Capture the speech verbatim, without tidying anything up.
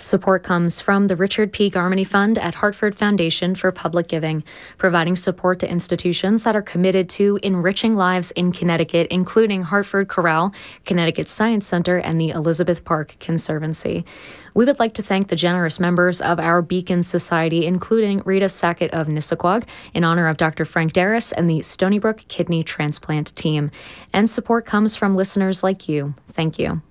Support comes from the Richard P. Garmany Fund at Hartford Foundation for Public Giving, providing support to institutions that are committed to enriching lives in Connecticut, including Hartford Chorale, Connecticut Science Center, and the Elizabeth Park Conservancy. We would like to thank the generous members of our Beacon Society, including Rita Sackett of Nissaquag, in honor of Doctor Frank Darris and the Stony Brook Kidney Transplant Team. And support comes from listeners like you. Thank you.